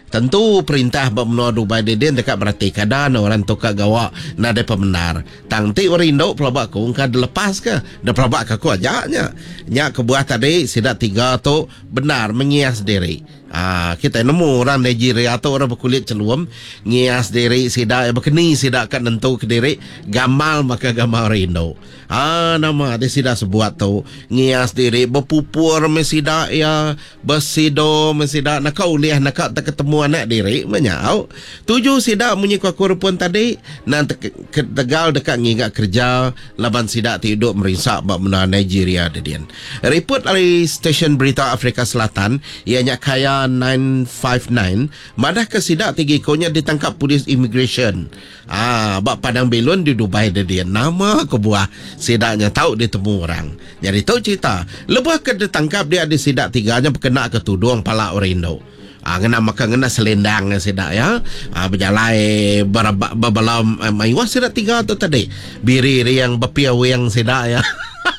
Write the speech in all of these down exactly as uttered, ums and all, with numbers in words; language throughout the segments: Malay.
Tentu perintah bermenua Dubai dedin dekat berarti kadang orang tukar gawak nada pembenar. Tang ti orang Indo pelabak ku kan lepas ke? Dah pelabak ke aku ajaknya. Nya kebuah tadi sidak tiga tu benar mengias diri. Ah, kita nemu orang Nigeria atau orang berkulit celuam ngias diri sidak berkeni sidak kat nentu ke diri gamal maka gamal orang Indo. Ah, nama dia sidak sebuat tu ngias diri berpupur mesidak ya bersido mesidak nak kau lihat nak tak ketemu anak diri menyau. Tujuh sidak munyi ku pun tadi nan tegal dekat ngigak kerja laban sidak tidur merisak bab mena Nigeria dedian. Report dari stesen berita Afrika Selatan ianya kaya nine five nine madah ke sidak tiga konya ditangkap polis immigration. Ah, bab Padang Belon di Dubai dedian. Nama kebuah sidaknya tahu ditemu orang. Jadi tahu cerita. Lepas ke ditangkap dia ada sidak tiganya berkena ke tudung pala orang Indo. Ah, ngena maka ngena selendang sidak ya. Ah, berjalai berbalam maiwa sidak tiga tu tadi. Biri yang berpiau yang sidak ya.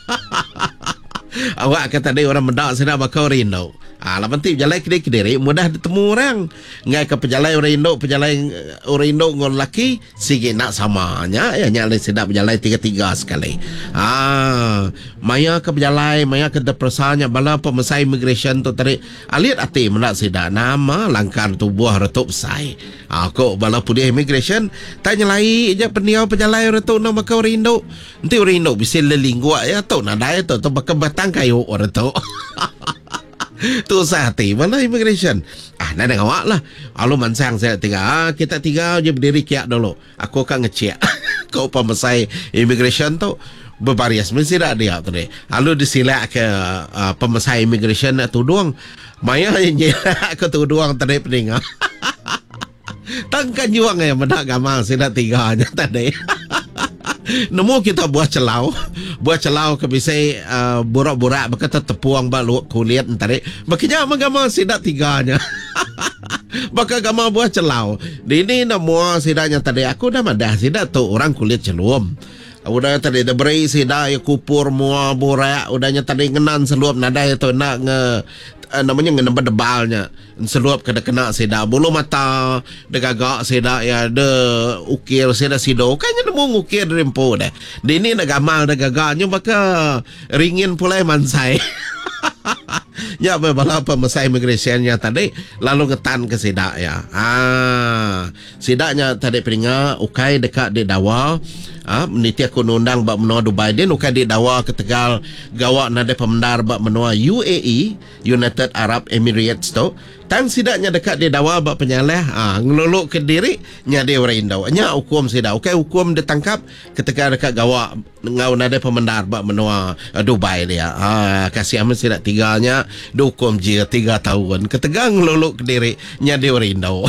Awak kata tadi orang mendak sidak bakal orang Indo. Ah, lah penting berjalan kediri-kediri mudah ditemu orang. Ngai ke pejalan orang Indo, pejalan orang Indo dengan lelaki sikit nak samanya ya nyala sedap berjalan tiga-tiga sekali. Ah, maya ke berjalan, maya ke depresanya bala pemesai immigration tu tadi. Aliat ati menak sedap nama langkar tubuh retup sai. Ah, kok bala pudih immigration tanya lai je peniau pejalan retup nama ke orang Indo. Nanti orang Indo bisa lelingguak ya tu nadai tu tu bakal batang kayu orang tu. Tu sahati mana immigration. Ah, nak dengar awak lah. Alu mansang saya tiga. Ah, kita tiga je berdiri kiak dulu. Aku akan ngecek. Kau pemesai immigration tu berbaris mesti tak dia tu deh. Alu disilak ke uh, pemesai immigration tu doang. Maya nyelak ke tu doang tadi pening. Tangkan juang ya mendak gamal sida tiganya tadi. Nemu kita buat celau buat celau ke bisa uh, burak-burak berkata tepuang balu kulit tadi makanya mengamal sidak tiganya. Baka gamal buat celau di ini nemu sidaknya tadi aku dah madah sidak tu orang kulit celuam. Udah tadi dah beri sidak ya kupur mua burak udahnya tadi ngenan seluap nada itu nak nge uh, namanya nge debalnya seluap kena kena sidak bulu mata degagak sidak ya de ukir sidak sido kayaknya nemu ukir rempo deh. Di ini nak gamal degagaknya maka ringin pula mansai. Ya berbala pemesai immigrationnya tadi lalu ngetan ke sidak ya. Ah, sidaknya tadi peringat ukai dekat di dawa. Ah, meniti aku nundang bab menua Dubai dia ukai di dawa ke Tegal gawak nada pemendar bab menua U A E United Arab Emirates tu. Tang sidaknya dekat di dawa bab penyaleh ah ngeluluk ke diri nya dia orang Indo. Nya hukum sidak. Ukai hukum ditangkap ketika dekat gawak ngau nada pemendar bab menua uh, Dubai dia. Ah, kasih amat sidak tiganya dihukum je tiga tahun. Ketegang ngeluluk ke diri nya dia orang Indo.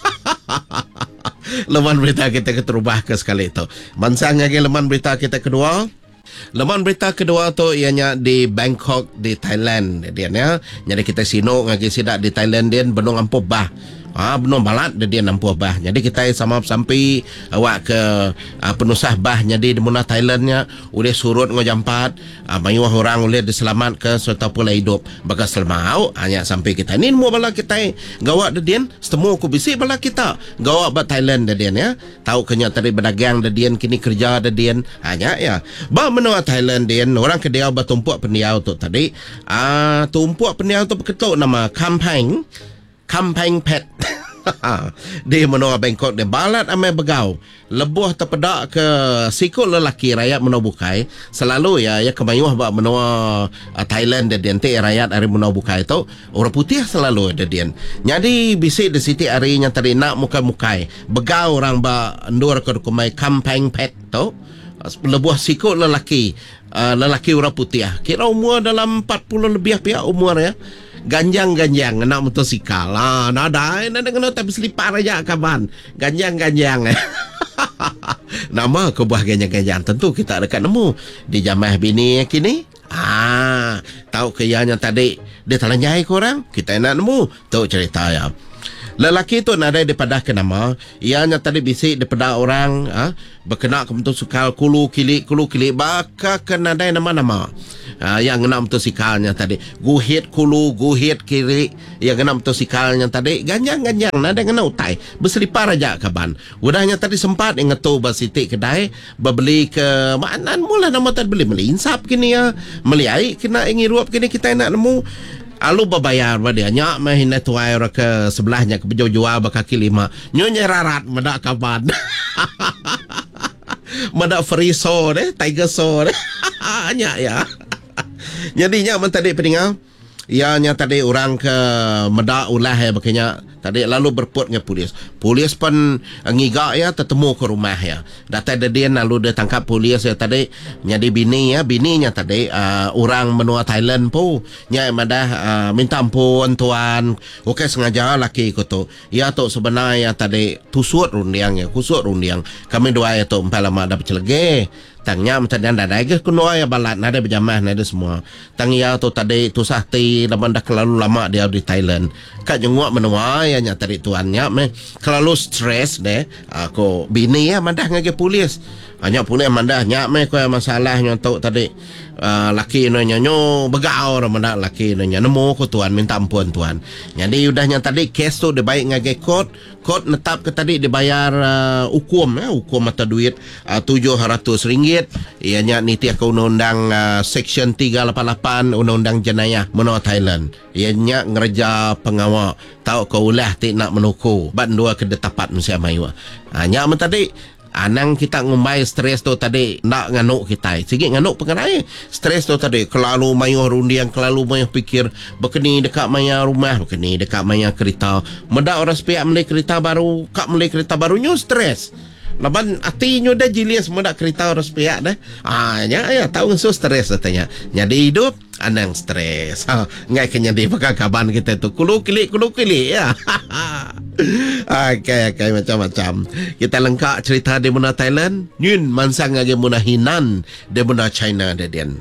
Leman berita kita keterubah ke sekali itu. Mansang lagi leman berita kita kedua. Leman berita kedua tu ianya di Bangkok di Thailand dia ya. Jadi kita sino ngagi sidak di Thailand dia benung ampuh bah. Ah, benar balat dia nampuh bah. Jadi kita sama sampai awak ke uh, penusah bah jadi di mana Thailandnya udah surut ngojampat uh, mayuah orang udah diselamat ke serta pula hidup bagas selmau hanya sampai kita ni mau bala kita gawak dedian setemu aku bisi bala kita gawak ba Thailand dedian ya. Tahu kenya tadi berdagang dedian kini kerja dedian hanya ya. Ba menua Thailand dedian orang kedia ba tumpuak peniau tu tadi ah uh, tumpuak peniau tu berketuk nama Kampang Kampang Pet. Di menua Bangkok dia balat amai begau lebuh terpedak ke sikul lelaki rakyat menua bukai selalu ya ya kemayuh bak menua uh, Thailand dia nanti rakyat hari menua bukai tu orang putih selalu ada dia jadi bisik di siti harinya tadi nak muka-mukai begau orang bak ndur ke kumai Kampang Pet tu lebuh sikul lelaki uh, lelaki orang putih kira umur dalam empat puluh lebih pihak umur ya. Ganjang-ganjang nak motosikal lah nada nada kena tapi selipar aja kawan ganjang-ganjang. Nama kebuah ganjang-ganjang tentu kita dekat nemu di Jamah Bini kini. Ah, tahu kayaknya tadi dia telah nyai korang kita nak nemu tahu cerita ya. Lelaki tu nadai daripada ke nama, ianya tadi bisik daripada orang ah, berkena ke motosikal kulu kilik kulu kilik baka ke nadai nama-nama. Ah, yang kena motosikalnya tadi guhit kulu guhit kiri, yang kena motosikalnya tadi ganjang-ganjang nadai kena utai berselipar aja kaban. Udahnya tadi sempat ingetu basitik kedai berbeli ke mana mula nama tadi beli beli insap kini ya meli ai kena ingin ruap kini kita nak nemu. Alu berbayar pada dia nyak mah hina tuai orang ke sebelahnya ke jual berkaki lima nyonya rarat medak kaban. Medak free so deh tiger so deh. Nyak ya. Jadi nyak men tadi peninggal ianya tadi orang ke medak ulah ya bakanya tadi lalu berput dengan polis. Polis pun ngigak ya tertemu ke rumah ya. Data dia lalu dia tangkap polis ya tadi jadi bini ya bininya tadi uh, orang menua Thailand pu nya madah uh, minta ampun tuan. Okey sengaja laki ko tu. Ya tu sebenarnya tadi tusut rundiang ya kusut rundiang. Kami doa ya tu empat lama dapat celege. Tangnya macam dan ada ke kuno ya balat nada berjamah nada semua. Tang ya tu tadi tu sahti laman dah kelalu lama dia di Thailand. Kak jenguk menua ya nya tadi tuannya me kelalu stres deh. Aku bini ya mandah ngage polis. Hanya polis mandah nya me ko masalah nyotok tadi uh, laki no nyanyo begau mandah laki no nemu ko tuan minta ampun tuan. Jadi udahnya tadi kes tu dibaik ngage kot kot netap ke tadi dibayar uh, hukum ya hukum mata duit uh, tujuh ratus ringgit. Ianya niti ke undang-undang uh, section tiga lapan lapan undang-undang jenayah menua Thailand. Ianya ngereja pengawal tahu kau ulah tik nak menuku ban dua kedetapat manusia mayu. Hanya uh, tadi anang kita ngumbai stres tu tadi nak nganuk kita sikit nganuk pengerai stres tu tadi kelalu mayuh rundiang kelalu mayuh fikir berkeni dekat maya rumah berkeni dekat maya kereta medak orang sepiak beli kereta baru kak beli kereta baru nyu stres laban hatinya dah jilias medak kereta orang sepiak dah ah nya ya tahu so stres katanya jadi hidup anang stres ha ngai kenya di pakai kaban kita tu kulu kilik kulu kilik ya. Okay, okay, macam-macam. Kita lengkap cerita di mana Thailand. Nyun mansang lagi muna Hinan di mana China dadian.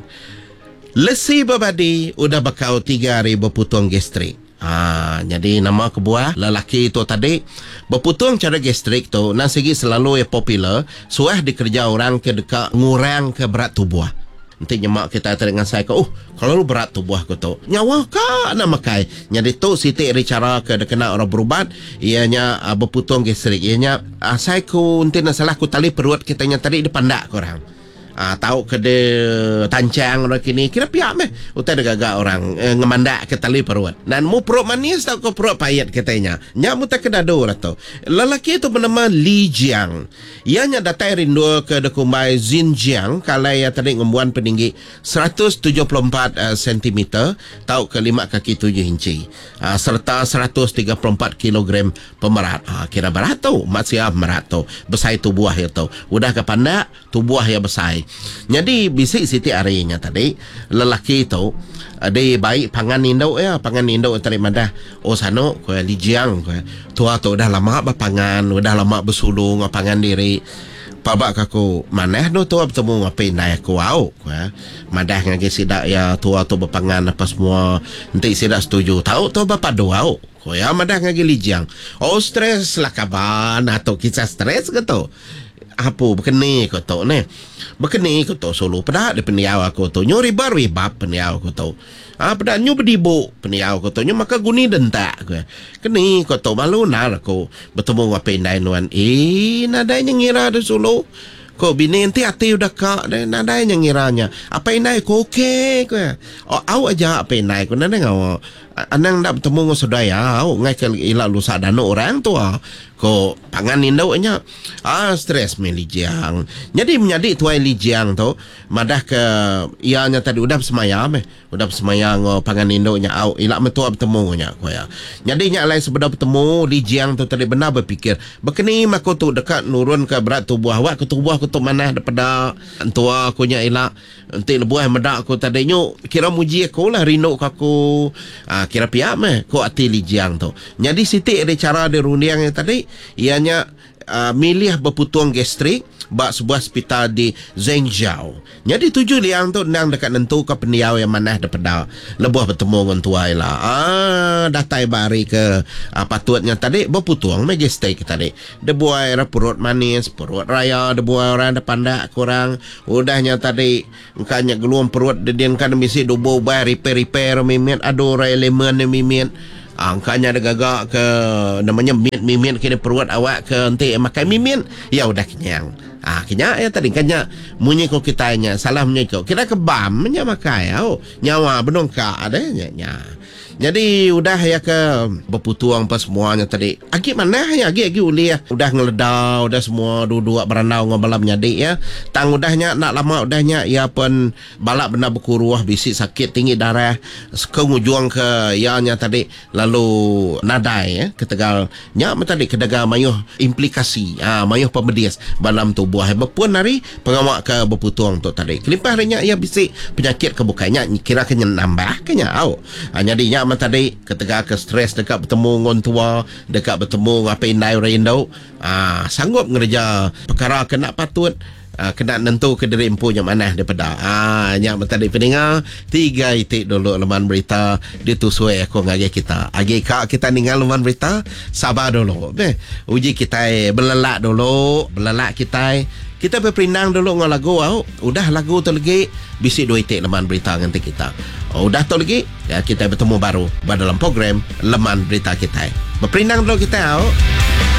Lesi babadi udah bakau tiga ribu putung gestrik. Ah, jadi nama kebuah lelaki itu tadi berputung cara gestrik tu nasigi selalu ya popular. Suah dikerja orang ke dekat ngurang ke berat tubuh. Nanti nyemak kita teringat saya ke, oh kalau lu berat tubuh aku tu nyawa ka nak makai. Jadi tu siti ri cara ke kena orang berubat ianya uh, berputung gestrik ianya uh, saya ku nanti nak salah ku tali perut kita nya tadi dipandak korang. Ah, tahu ke de tancang orang kini kira piak meh utai de gagak orang eh, ngemandak ke tali perut dan mu perut manis tau ke perut payat katanya nya mu tak kedado rato lelaki itu bernama Li Jiang ianya datai rindu ke dekumbai Xinjiang kalau ia tadi ngembuan peninggi seratus tujuh puluh empat uh, sentimeter tahu ke lima kaki tujuh inci uh, serta seratus tiga puluh empat kilogram pemerat uh, kira berat tu masih berat tu besar tubuh itu udah ke pandak tubuh ya besar. Jadi bisik siti arinya tadi lelaki itu dia baik pangan induk ya pangan induk tadi madah oh sano ko Li Jiang ko tua tu dah lama berpangan udah lama bersulung pangan diri pabak aku maneh no tua bertemu ngapain naik aku au ko madah ngage sidak ya tua tu berpangan apa semua nanti sidak setuju tahu tu bapa doa au ko ya madah ngage Li Jiang oh stres lah kaban atau kisah stres gitu apa berkeni kau tahu ni berkeni kau tahu solo pada de peniau aku tahu nyori baru ibab peniau aku tahu ah pada nyu bedibo peniau aku tahu nyu maka guni dentak aku keni kau tahu malu nar aku bertemu apa indai nuan eh nadanya ngira de solo kau bini nanti hati udah kak dan nadanya ngiranya apa indai kau okey kau oh au aja apa indai kau nana ngau anang dak bertemu dengan saudara au ngai ke ila lusa dano orang tua ko pangan indau nya ah stres me Li Jiang jadi menjadi tuai Li Jiang tu madah ke ianya tadi udah semayam eh udah semayang oh, pangan indau nya au ila metua bertemu nya ko ya jadi nya lain sebeda bertemu Li Jiang tu tadi benar berfikir bekeni mako tu dekat nurun ke berat tubuh awak ke tubuh aku tu mana daripada tua aku nya ila nanti lebuh medak aku tadi nyu kira muji aku lah rindu aku ah kira piak meh ko ati Li Jiang tu jadi siti ada cara dia rundiang yang tadi ianya uh, milih berputung gestrik bak sebuah hospital di Zhengzhou. Jadi tujuh liang tu nang dekat nentu ke peniau yang mana daripada lebuh bertemu dengan tuai lah. Ah, datai bari ke ah, patutnya tadi berputuang majestik tadi. Debuai perut manis, perut raya, debuai orang depan dak kurang. Udahnya tadi engkanya geluang perut dedian kan misi dubo bay repair-repair mimin aduh rai lemon mimin. Angkanya ada gagak ke namanya mit mimin kini perut awak ke nanti makan mimin ya udah kenyang. Ah kenyang ya tadi kanya munyi ko kitanya salah munyi ko kita kebam nya makai au nyawa benong ka ada nya nya. Jadi udah ya ke berputuang pas semuanya tadi. Agi mana ya agi agi uli ya. Udah ngeledau udah semua dua-dua beranau ngobalam nyadi ya. Tang udahnya nak lama udahnya ya pun balak benar berkuruah bisik sakit tinggi darah ke ngujuang ke ya nya tadi lalu nadai ya ke Tegal nya tadi ke dagang mayuh implikasi ah mayuh pemedias balam tubuh berpun hari pengamak ke berputuang tu tadi. Kelimpah harinya ya bisik penyakit ke bukanya kira kena nambah kenya au. Ah, jadi nya tadi ketika ke stres dekat bertemu dengan tua dekat bertemu apa indai rindau ah sanggup ngerja perkara kena patut ah, kena nentu ke diri empu yang mana daripada ah yang tadi pendengar tiga itik dulu leman berita ditusui aku ngagi kita agi kak kita ninggal leman berita sabar dulu beh uji kita belelak dulu belelak kita kita berperinang dulu dengan lagu wow. Udah lagu tu lagi bisi dua itik leman berita nanti kita. Oh, udah tu lagi ya kita bertemu baru pada dalam program leman berita kita. Berperinang dulu kita. Oh.